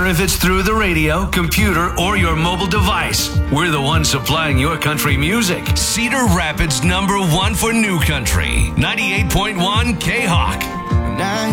if it's through the radio, computer, or your mobile device. We're the ones supplying your country music. Cedar Rapids #1 for new country. 98.1 K-Hawk.